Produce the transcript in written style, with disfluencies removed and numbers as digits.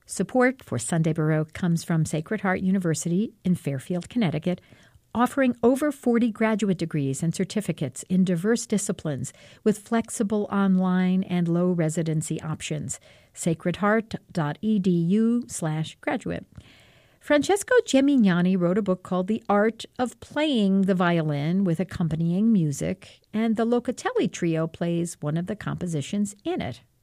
Support for Sunday Baroque comes from Sacred Heart University in Fairfield, Connecticut, offering over 40 graduate degrees and certificates in diverse disciplines with flexible online and low residency options. sacredheart.edu/graduate. Francesco Gemignani wrote a book called The Art of Playing the Violin with Accompanying Music, and the Locatelli Trio plays one of the compositions in it.